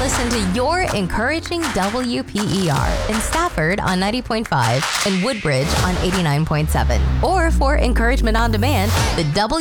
listen to your encouraging WPER in Stafford on 90.5 and Woodbridge on 89.7. Or for encouragement on demand, the